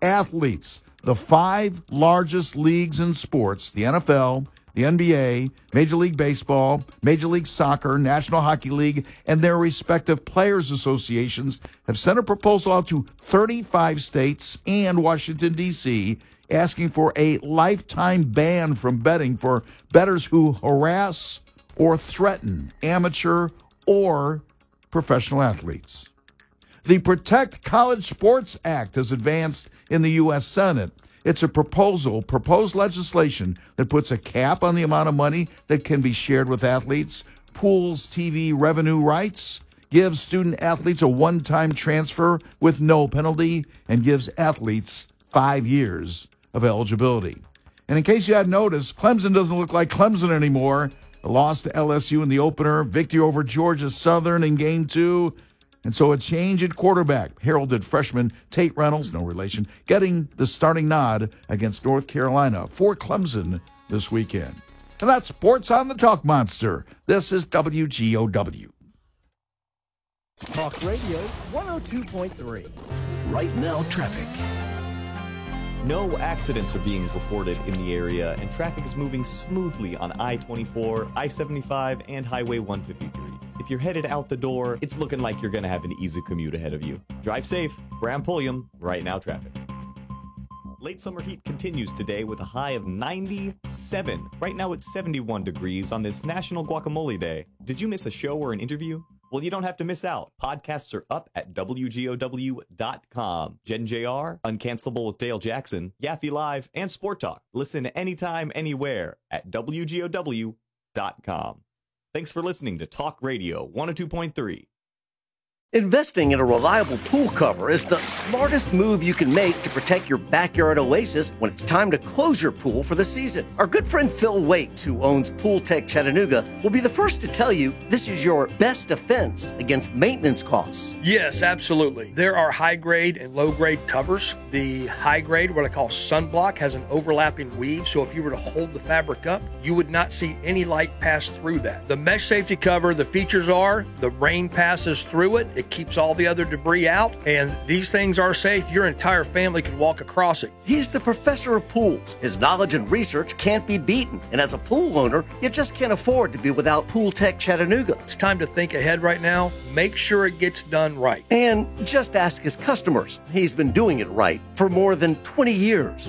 athletes. The 5 largest leagues in sports, the NFL, the NBA, Major League Baseball, Major League Soccer, National Hockey League, and their respective players' associations have sent a proposal out to 35 states and Washington, D.C., asking for a lifetime ban from betting for bettors who harass or threaten amateur or professional athletes. The Protect College Sports Act has advanced in the U.S. Senate. It's a proposed legislation that puts a cap on the amount of money that can be shared with athletes, pools TV revenue rights, gives student athletes a one-time transfer with no penalty, and gives athletes 5 years of eligibility. And in case you hadn't noticed, Clemson doesn't look like Clemson anymore. A loss to LSU in the opener, victory over Georgia Southern in Game 2, and so a change at quarterback. Heralded freshman Tate Reynolds, no relation, getting the starting nod against North Carolina for Clemson this weekend. And that's Sports on the Talk Monster. This is WGOW. Talk Radio 102.3. Right now, traffic. No accidents are being reported in the area, and traffic is moving smoothly on I-24, I-75, and Highway 153. If you're headed out the door, it's looking like you're going to have an easy commute ahead of you. Drive safe. Graham Pulliam, Right Now Traffic. Late summer heat continues today with a high of 97. Right now it's 71 degrees on this National Guacamole Day. Did you miss a show or an interview? Well, you don't have to miss out. Podcasts are up at WGOW.com. Jen JR, Uncancelable with Dale Jackson, Yaffe Live, and Sport Talk. Listen anytime, anywhere at WGOW.com. Thanks for listening to Talk Radio 102.3. Investing in a reliable pool cover is the smartest move you can make to protect your backyard oasis when it's time to close your pool for the season. Our good friend Phil Waits, who owns Pool Tech Chattanooga, will be the first to tell you this is your best defense against maintenance costs. Yes, absolutely. There are high-grade and low-grade covers. The high-grade, what I call sunblock, has an overlapping weave, so if you were to hold the fabric up, you would not see any light pass through that. The mesh safety cover, the features are the rain passes through it. It keeps all the other debris out, and these things are safe. Your entire family can walk across it. He's the professor of pools. His knowledge and research can't be beaten, and as a pool owner, you just can't afford to be without Pool Tech Chattanooga. It's time to think ahead right now. Make sure it gets done right. And just ask his customers. He's been doing it right for more than 20 years.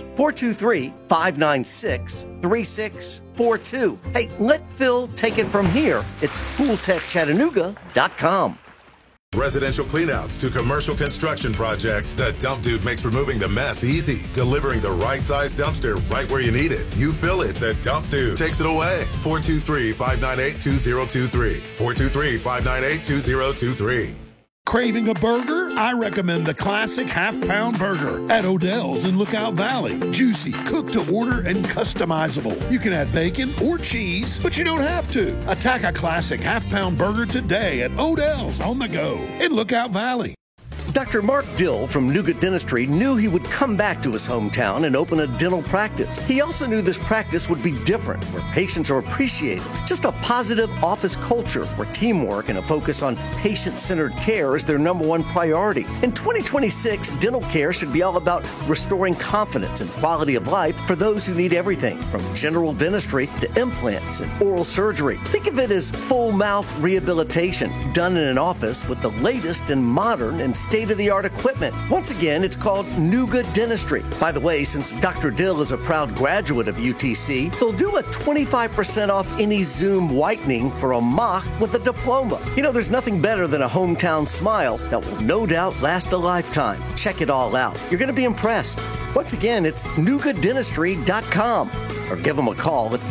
423-596-3642. Hey, let Phil take it from here. It's PoolTechChattanooga.com. Residential cleanouts to commercial construction projects, the Dump Dude makes removing the mess easy, delivering the right size dumpster right where you need it. You fill it, the Dump Dude takes it away. 423-598-2023. 423-598-2023. Craving a burger? I recommend the classic half-pound burger at Odell's in Lookout Valley. Juicy, cooked to order, and customizable. You can add bacon or cheese, but you don't have to. Attack a classic half-pound burger today at Odell's on the go in Lookout Valley. Dr. Mark Dill from Nougat Dentistry knew he would come back to his hometown and open a dental practice. He also knew this practice would be different, where patients are appreciated. Just a positive office culture where teamwork and a focus on patient-centered care is their number one priority. In 2026, dental care should be all about restoring confidence and quality of life for those who need everything from general dentistry to implants and oral surgery. Think of it as full mouth rehabilitation done in an office with the latest and modern and state-of-the-art equipment. Once again, it's called Nougat Dentistry. By the way, since Dr. Dill is a proud graduate of UTC, they'll do a 25% off any Zoom whitening for a mock with a diploma. You know, there's nothing better than a hometown smile that will no doubt last a lifetime. Check it all out. You're going to be impressed. Once again, it's NougatDentistry.com or give them a call at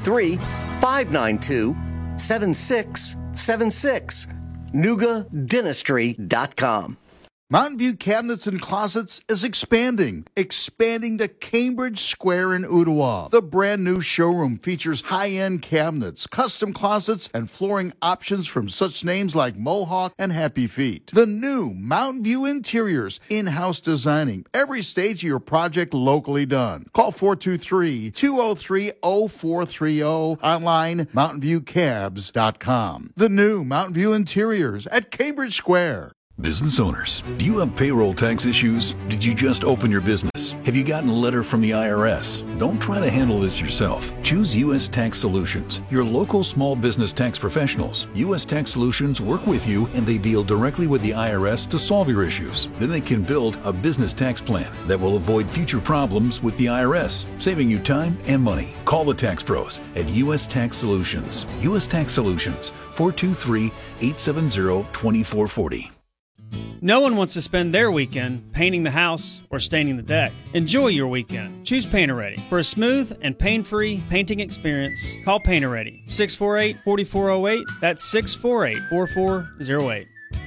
423-592-7676. NougatDentistry.com. Mountain View Cabinets and Closets is expanding to Cambridge Square in Ottawa. The brand new showroom features high-end cabinets, custom closets, and flooring options from such names like Mohawk and Happy Feet. The new Mountain View Interiors, in-house designing, every stage of your project locally done. Call 423-203-0430, online mountainviewcabs.com. The new Mountain View Interiors at Cambridge Square. Business owners, do you have payroll tax issues? Did you just open your business? Have you gotten a letter from the IRS? Don't try to handle this yourself. Choose U.S. Tax Solutions, your local small business tax professionals. U.S. Tax Solutions work with you and they deal directly with the IRS to solve your issues. Then they can build a business tax plan that will avoid future problems with the IRS, saving you time and money. Call the tax pros at U.S. Tax Solutions. U.S. Tax Solutions, 423-870-2440. No one wants to spend their weekend painting the house or staining the deck. Enjoy your weekend. Choose Painter Ready. For a smooth and pain-free painting experience, call Painter Ready. 648-4408. That's 648-4408.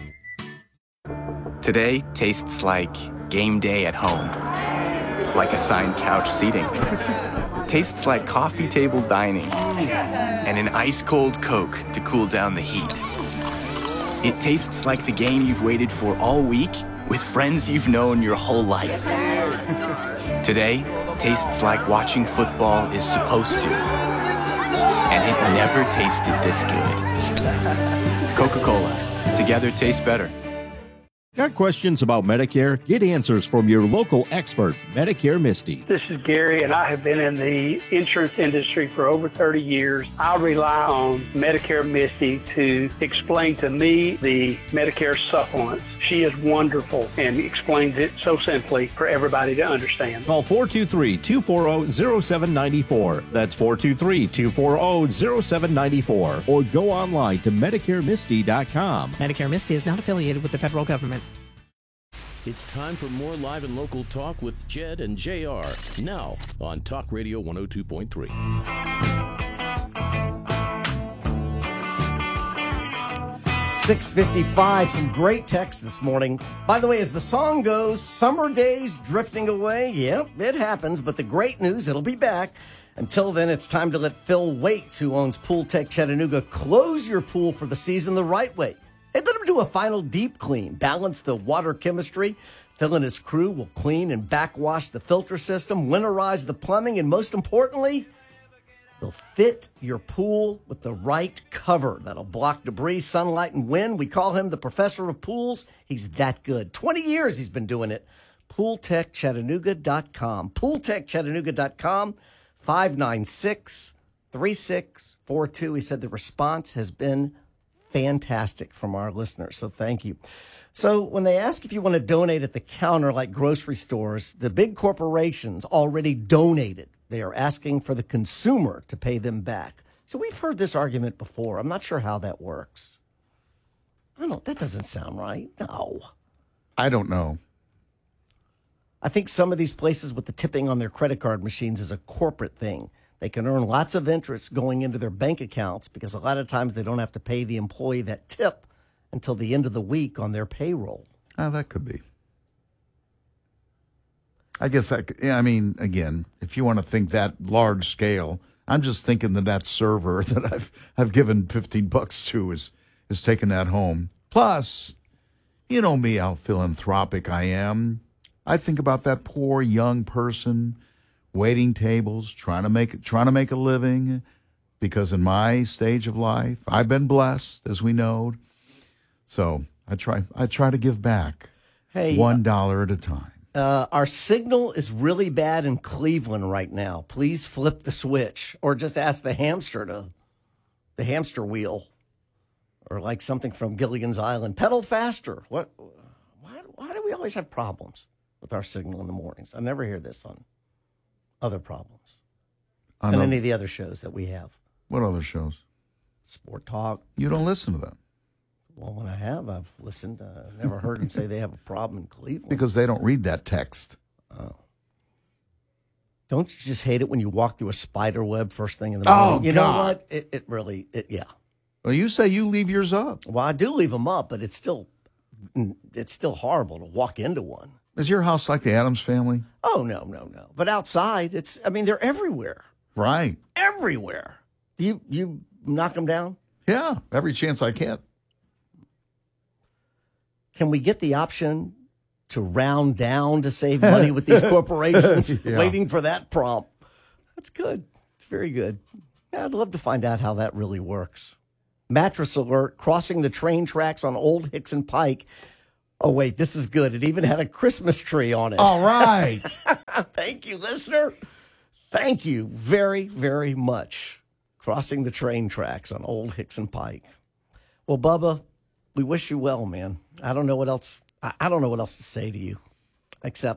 Today tastes like game day at home. Like assigned couch seating. Tastes like coffee table dining. And an ice-cold Coke to cool down the heat. It tastes like the game you've waited for all week with friends you've known your whole life. Today tastes like watching football is supposed to. And it never tasted this good. Coca-Cola. Together tastes better. Got questions about Medicare? Get answers from your local expert, Medicare Misty. This is Gary, and I have been in the insurance industry for over 30 years. I rely on Medicare Misty to explain to me the Medicare supplements. She is wonderful and explains it so simply for everybody to understand. Call 423-240-0794. That's 423-240-0794. Or go online to MedicareMisty.com. Medicare Misty is not affiliated with the federal government. It's time for more live and local talk with Jed and JR. Now on Talk Radio 102.3. 6:55, some great text this morning. By the way, as the song goes, summer days drifting away. Yep, it happens, but the great news, it'll be back. Until then, it's time to let Phil Waits, who owns Pool Tech Chattanooga, close your pool for the season the right way. Hey, let him do a final deep clean, balance the water chemistry. Phil and his crew will clean and backwash the filter system, winterize the plumbing, and most importantly, they'll fit your pool with the right cover that'll block debris, sunlight, and wind. We call him the professor of pools. He's that good. 20 years he's been doing it. PoolTechChattanooga.com. PoolTechChattanooga.com, 596-3642. He said the response has been fantastic from our listeners, so thank you. So when they ask if you want to donate at the counter like grocery stores, the big corporations already donated. They are asking for the consumer to pay them back. So we've heard this argument before. I'm not sure how that works. That doesn't sound right. No. I don't know. I think some of these places with the tipping on their credit card machines is a corporate thing. They can earn lots of interest going into their bank accounts because a lot of times they don't have to pay the employee that tip until the end of the week on their payroll. Oh, that could be. I guess again, if you want to think that large scale, I'm just thinking that server that I've given $15 to is taking that home. Plus, you know me, how philanthropic I am. I think about that poor young person waiting tables, trying to make a living, because in my stage of life, I've been blessed, as we know. So I try to give back $1 at a time. Our signal is really bad in Cleveland right now. Please flip the switch, or just ask the hamster wheel, or like something from Gilligan's Island. Pedal faster. What? Why do we always have problems with our signal in the mornings? I never hear this on other problems on any of the other shows that we have. What other shows? Sport Talk. You don't listen to them. Well, when I have, I've listened. I've never heard them say they have a problem in Cleveland. Because they don't read that text. Oh. Don't you just hate it when you walk through a spider web first thing in the morning? Oh, you know what? It really, yeah. Well, you say you leave yours up. Well, I do leave them up, but it's still horrible to walk into one. Is your house like the Addams Family? Oh, no. But outside, they're everywhere. Right. Everywhere. You knock them down? Yeah, every chance I can. Can we get the option to round down to save money with these corporations? Yeah. Waiting for that prompt. That's good. It's very good. Yeah, I'd love to find out how that really works. Mattress alert, crossing the train tracks on Old Hickson Pike. Oh, wait, this is good. It even had a Christmas tree on it. All right. Thank you, listener. Thank you very, very much. Crossing the train tracks on Old Hickson Pike. Well, Bubba, we wish you well, man. I don't know what else. I don't know what else to say to you, except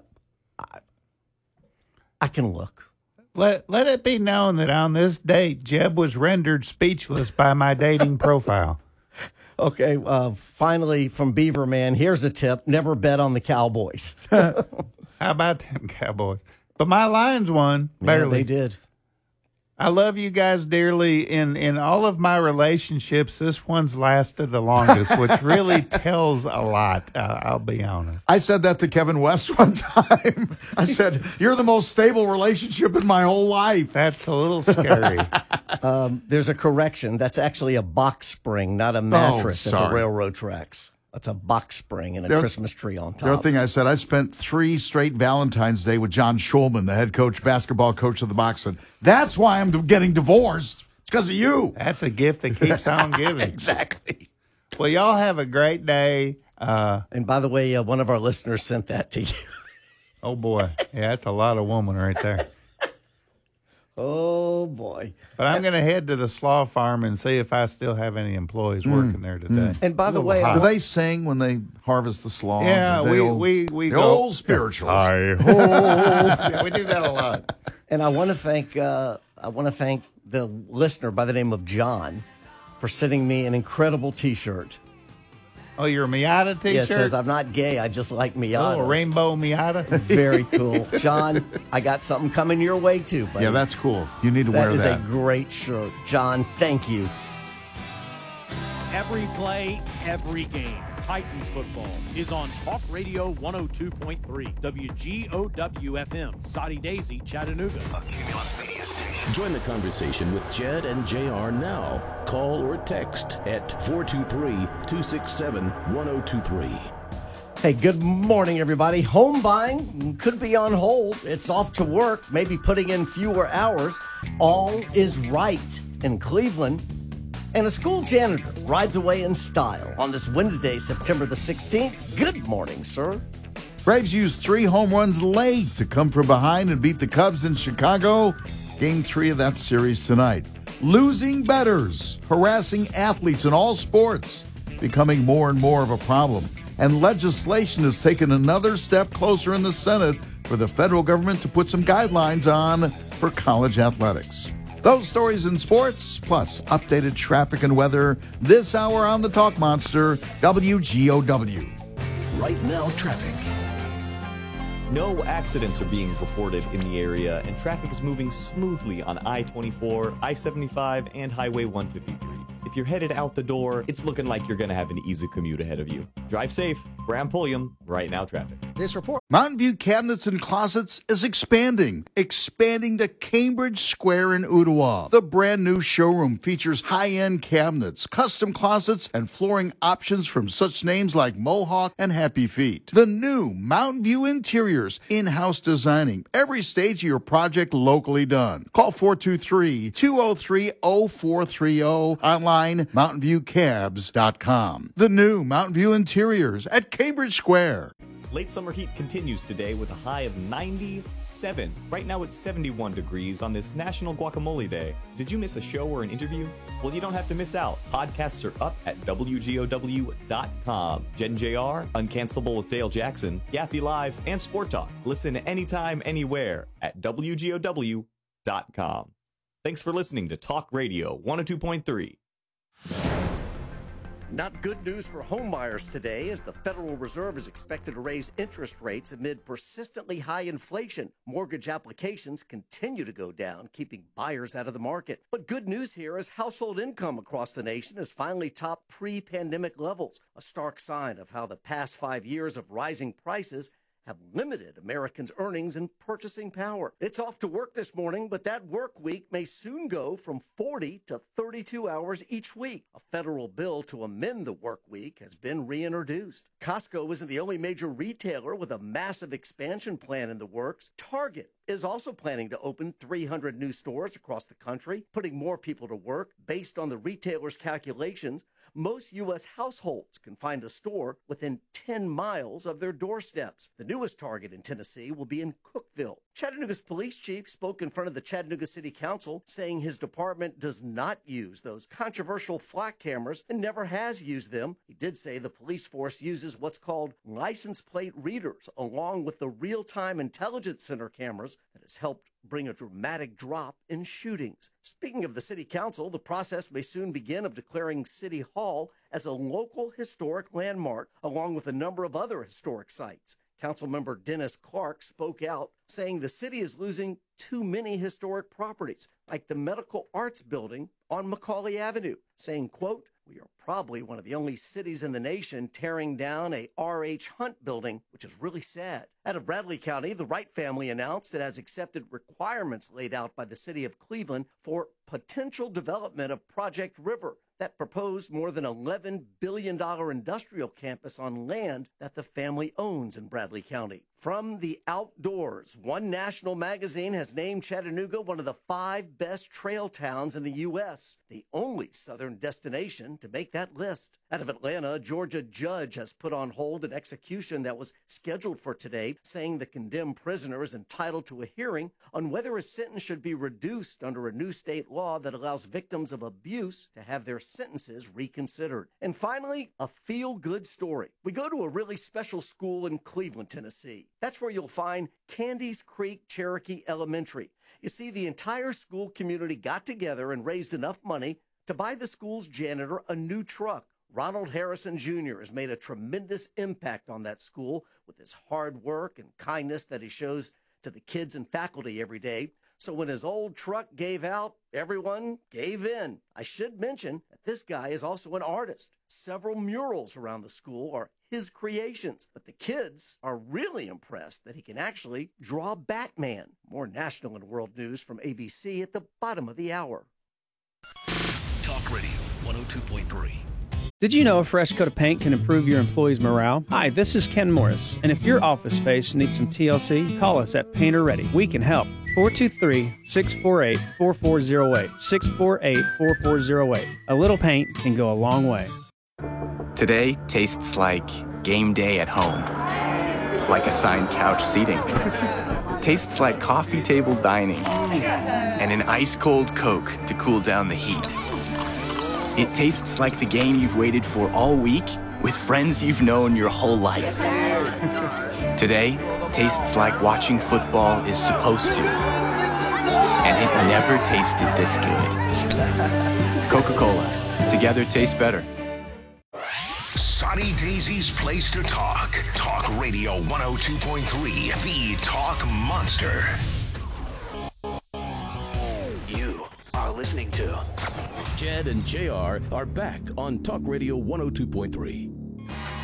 I can look. Let it be known that on this date, Jeb was rendered speechless by my dating profile. Okay, finally from Beaver Man, here's a tip. Never bet on the Cowboys. How about them Cowboys? But my Lions won, barely. Yeah, they did. I love you guys dearly. In all of my relationships, this one's lasted the longest, which really tells a lot, I'll be honest. I said that to Kevin West one time. I said, you're the most stable relationship in my whole life. That's a little scary. There's a correction. That's actually a box spring, not a mattress at the railroad tracks. That's a box spring and a Christmas tree on top. The other thing I said, I spent 3 straight Valentine's Day with John Schulman, the head coach, basketball coach of the Bucs. And that's why I'm getting divorced. It's because of you. That's a gift that keeps on giving. Exactly. Well, y'all have a great day. And by the way, one of our listeners sent that to you. Oh, boy. Yeah, that's a lot of woman right there. Oh, boy. But I'm going to head to the slaw farm and see if I still have any employees working there today. And by the way, do they sing when they harvest the slaw? Yeah, we the go. old spirituals. Yeah, we do that a lot. And I want to thank the listener by the name of John for sending me an incredible T-shirt. Oh, your Miata T-shirt? Yeah, it says, I'm not gay, I just like Miata. Oh, a rainbow Miata? Very cool. John, I got something coming your way, too, buddy. Yeah, that's cool. You need to wear that. That is a great shirt. John, thank you. Every play, every game. Titans football is on Talk Radio 102.3 WGOW-FM, Soddy Daisy, Chattanooga. A Cumulus Media Station. Join the conversation with Jed and JR now. Call or text at 423-267-1023. Hey, good morning, everybody. Home buying could be on hold. It's off to work, maybe putting in fewer hours. All is right in Cleveland. And a school janitor rides away in style on this Wednesday, September the 16th. Good morning, sir. Braves used 3 home runs late to come from behind and beat the Cubs in Chicago. Game 3 of that series tonight. Losing bettors, harassing athletes in all sports, becoming more and more of a problem. And legislation has taken another step closer in the Senate for the federal government to put some guidelines on for college athletics. Those stories in sports, plus updated traffic and weather, this hour on the Talk Monster, WGOW. Right now, traffic. No accidents are being reported in the area, and traffic is moving smoothly on I-24, I-75, and Highway 153. If you're headed out the door, it's looking like you're going to have an easy commute ahead of you. Drive safe. Graham Pulliam, Right Now Traffic. This report. Mountain View Cabinets and Closets is expanding to Cambridge Square in Ottawa. The brand new showroom features high-end cabinets, custom closets, and flooring options from such names like Mohawk and Happy Feet. The new Mountain View Interiors, in-house designing, every stage of your project locally done. Call 423-203-0430, online mountainviewcabs.com. The new Mountain View Interiors at Cambridge Square. Late summer heat continues today with a high of 97. Right now it's 71 degrees on this National Guacamole Day. Did you miss a show or an interview? Well, you don't have to miss out. Podcasts are up at WGOW.com. Jen JR, Uncancelable with Dale Jackson, Gaffy Live, and Sport Talk. Listen anytime, anywhere at WGOW.com. Thanks for listening to Talk Radio 102.3. Not good news for home buyers today, as the Federal Reserve is expected to raise interest rates amid persistently high inflation. Mortgage applications continue to go down, keeping buyers out of the market. But good news here is household income across the nation has finally topped pre-pandemic levels, a stark sign of how the past 5 years of rising prices have limited Americans' earnings and purchasing power. It's off to work this morning, but that work week may soon go from 40 to 32 hours each week. A federal bill to amend the work week has been reintroduced. Costco isn't the only major retailer with a massive expansion plan in the works. Target is also planning to open 300 new stores across the country, putting more people to work based on the retailer's calculations. most U.S. households can find a store within 10 miles of their doorsteps. The newest target in Tennessee will be in Cookeville. Chattanooga's police chief spoke in front of the Chattanooga City Council, saying his department does not use those controversial flock cameras and never has used them. He did say the police force uses what's called license plate readers, along with the real-time intelligence center cameras that has helped bring a dramatic drop in shootings. Speaking of the City Council, the process may soon begin of declaring City Hall as a local historic landmark, along with a number of other historic sites. Councilmember Dennis Clark spoke out, saying the city is losing too many historic properties, like the Medical Arts Building on Macaulay Avenue, saying, quote, "We are probably one of the only cities in the nation tearing down a R.H. Hunt building, which is really sad." Out of Bradley County, the Wright family announced it has accepted requirements laid out by the city of Cleveland for potential development of Project River, that proposed more than $11 billion industrial campus on land that the family owns in Bradley County. From the outdoors, one national magazine has named Chattanooga one of the 5 best trail towns in the U.S., the only southern destination to make that list. Out of Atlanta, a Georgia judge has put on hold an execution that was scheduled for today, saying the condemned prisoner is entitled to a hearing on whether his sentence should be reduced under a new state law that allows victims of abuse to have their sentences reconsidered. And finally, a feel-good story. We go to a really special school in Cleveland, Tennessee. That's where you'll find Candies Creek Cherokee Elementary. You see, the entire school community got together and raised enough money to buy the school's janitor a new truck. Ronald Harrison Jr. has made a tremendous impact on that school with his hard work and kindness that he shows to the kids and faculty every day. So when his old truck gave out, everyone gave in. I should mention that this guy is also an artist. Several murals around the school are his creations, but the kids are really impressed that he can actually draw Batman. More national and world news from ABC at the bottom of the hour. Talk Radio 102.3. Did you know a fresh coat of paint can improve your employees' morale? Hi, this is Ken Morris, and if your office space needs some TLC, call us at Painter Ready. We can help. 423-648-4408. 648-4408. A little paint can go a long way. Today tastes like game day at home. Like assigned couch seating. Tastes like coffee table dining. And an ice-cold Coke to cool down the heat. It tastes like the game you've waited for all week with friends you've known your whole life. Today tastes like watching football is supposed to. And it never tasted this good. Coca-Cola. Together tastes better. Sonny Daisy's place to talk. Talk Radio 102.3, the Talk Monster. You are listening to Jed and JR are back on Talk Radio 102.3.